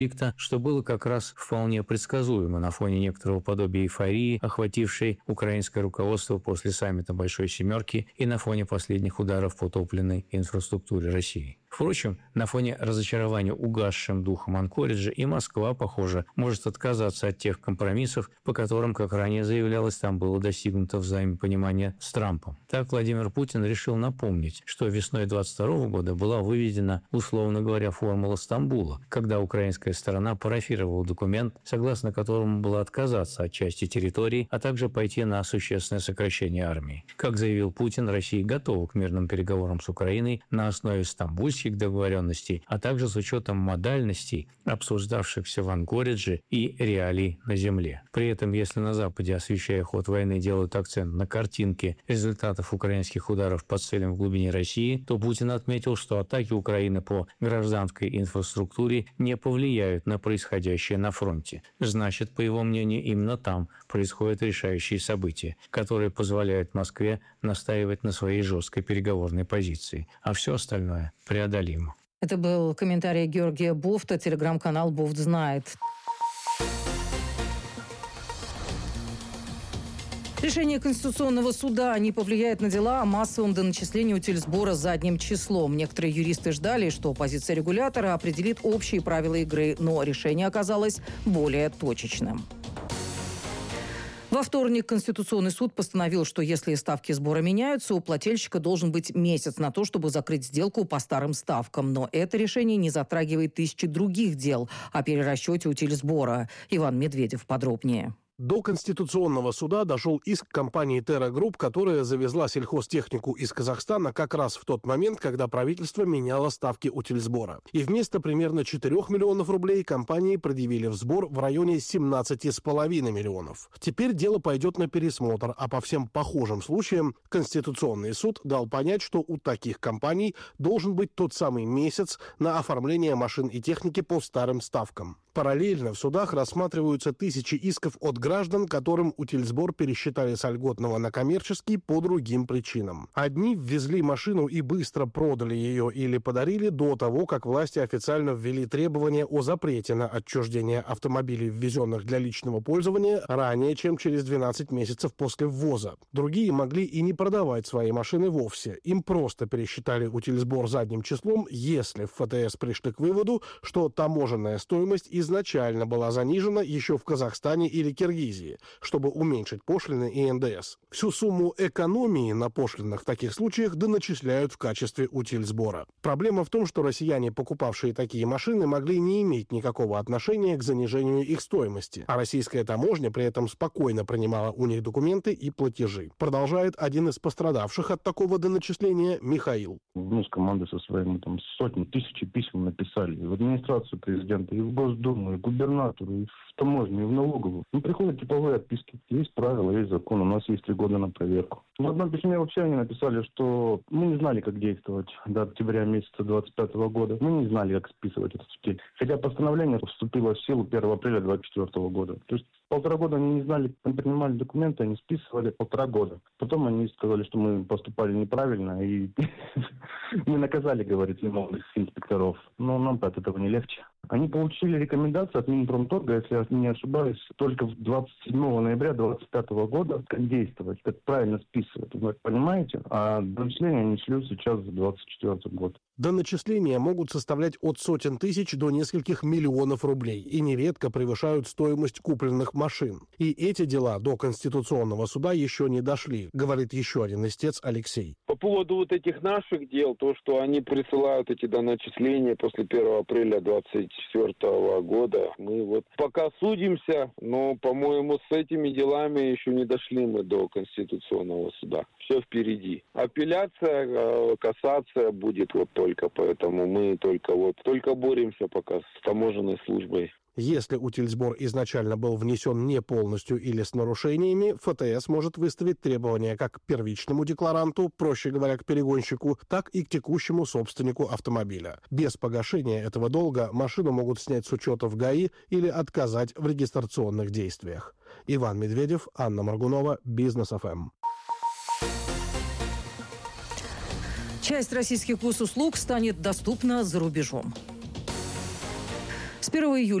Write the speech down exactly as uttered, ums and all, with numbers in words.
что было как раз вполне предсказуемо на фоне некоторого подобия эйфории, охватившей украинское руководство после саммита «Большой семерки» и на фоне последних ударов по топливной инфраструктуре России. Впрочем, на фоне разочарования угасшим духом Анкориджа и Москва, похоже, может отказаться от тех компромиссов, по которым, как ранее заявлялось, там было достигнуто взаимопонимание с Трампом. Так Владимир Путин решил напомнить, что весной двадцать второго года была выведена, условно говоря, формула Стамбула, когда украинская сторона парафировала документ, согласно которому было отказаться от части территорий, а также пойти на существенное сокращение армии. Как заявил Путин, Россия готова к мирным переговорам с Украиной на основе стамбульских договоренностей, а также с учетом модальностей, обсуждавшихся в Анкоридже, и реалий на земле. При этом, если на Западе, освещая ход войны, делают акцент на картинке результатов украинских ударов по целям в глубине России, то Путин отметил, что атаки Украины по гражданской инфраструктуре не повлияют на происходящее на фронте. Значит, по его мнению, именно там происходят решающие события, которые позволяют Москве настаивать на своей жесткой переговорной позиции, а все остальное преодолимо. Это был комментарий Георгия Бофта, телеграм-канал «Бофт знает». Решение Конституционного суда не повлияет на дела о массовом доначислении утильсбора задним числом. Некоторые юристы ждали, что позиция регулятора определит общие правила игры, но решение оказалось более точечным. Во вторник Конституционный суд постановил, что если ставки сбора меняются, у плательщика должен быть месяц на то, чтобы закрыть сделку по старым ставкам. Но это решение не затрагивает тысячи других дел о перерасчете утильсбора. Иван Медведев подробнее. До Конституционного суда дошел иск компании «Терра Групп», которая завезла сельхозтехнику из Казахстана как раз в тот момент, когда правительство меняло ставки утильсбора. И вместо примерно четырёх миллионов рублей компании предъявили в сбор в районе семнадцати с половиной миллионов. Теперь дело пойдет на пересмотр, а по всем похожим случаям Конституционный суд дал понять, что у таких компаний должен быть тот самый месяц на оформление машин и техники по старым ставкам. Параллельно в судах рассматриваются тысячи исков от граждан, которым утильсбор пересчитали с льготного на коммерческий по другим причинам. Одни ввезли машину и быстро продали ее или подарили до того, как власти официально ввели требования о запрете на отчуждение автомобилей, ввезенных для личного пользования, ранее, чем через двенадцать месяцев после ввоза. Другие могли и не продавать свои машины вовсе. Им просто пересчитали утильсбор задним числом, если в ФТС пришли к выводу, что таможенная стоимость изначально была занижена еще в Казахстане или Киргизии, чтобы уменьшить пошлины и эн дэ эс. Всю сумму экономии на пошлинах в таких случаях доначисляют в качестве утильсбора. Проблема в том, что россияне, покупавшие такие машины, могли не иметь никакого отношения к занижению их стоимости, а российская таможня при этом спокойно принимала у них документы и платежи. Продолжает один из пострадавших от такого доначисления Михаил. Мы с командой со своими там сотни, тысячи писем написали и в администрацию президента, и в Госдуму, и в губернатору, и в таможню, и в налоговую. Ну, приходят типовые отписки. Есть правила, есть закон, у нас есть три года на проверку. В одном письме вообще они написали, что мы не знали, как действовать до октября месяца двадцать пятого года. Мы не знали, как списывать этот утиль. Хотя постановление вступило в силу первого апреля двадцать четвёртого года. То есть полтора года они не знали, они принимали документы, они списывали полтора года. Потом они сказали, что мы поступали неправильно, и мы наказали, говорит, виновных инспекторов. Но нам от этого не легче. Они получили рекомендацию от Минпромторга, если я не ошибаюсь, только двадцать седьмого ноября двадцать пятого года, как действовать, как правильно списывать. Вы понимаете? А доначисления они шлют сейчас за двадцать четвёртый год. Доначисления могут составлять от сотен тысяч до нескольких миллионов рублей и нередко превышают стоимость купленных машин. И эти дела до Конституционного суда еще не дошли, говорит еще один истец Алексей. По поводу вот этих наших дел, то, что они присылают эти доначисления после первого апреля двадцать четвёртого года, мы вот пока судимся, но, по-моему, с этими делами еще не дошли мы до Конституционного суда. Все впереди. Апелляция, кассация будет вот только, поэтому мы только вот только боремся пока с таможенной службой. Если утильсбор изначально был внесен не полностью или с нарушениями, ФТС может выставить требования как к первичному декларанту, проще говоря, к перегонщику, так и к текущему собственнику автомобиля. Без погашения этого долга машину могут снять с учета в ГАИ или отказать в регистрационных действиях. Иван Медведев, Анна Моргунова, Бизнес эф эм. Часть российских госуслуг станет доступна за рубежом. С первого июля